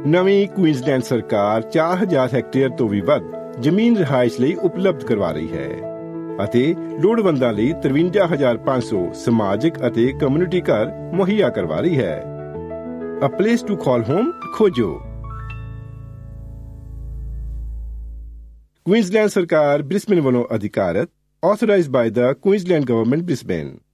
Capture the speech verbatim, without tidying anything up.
ਨਵੀਂ ਕੁਈਨਜ਼ਲੈਂਡ ਸਰਕਾਰ ਚਾਰ ਹਜ਼ਾਰ ਹੈਕਟੇਅਰ ਤੋਂ ਵੀ ਵੱਧ ਜ਼ਮੀਨ ਰਿਹਾਇਸ਼ ਲਈ ਉਪਲਬਧ ਕਰਵਾ ਰਹੀ ਹੈ ਅਤੇ ਲੋੜਵੰਦਾਂ ਲਈ ਤਰਵੰਜਾ ਹਜ਼ਾਰ ਪੰਜ ਸੌ ਸਮਾਜਿਕ ਅਤੇ ਕਮਿਊਨਿਟੀ ਘਰ ਮੁਹੱਈਆ ਕਰਵਾ ਰਹੀ ਹੈ। A place to call home ਖੋਜੋ। ਕੁਈਨਜ਼ਲੈਂਡ ਸਰਕਾਰ ਬ੍ਰਿਸਬੇਨ ਵੱਲੋਂ ਅਧਿਕਾਰਤ, authorized by the Queensland Government, Brisbane।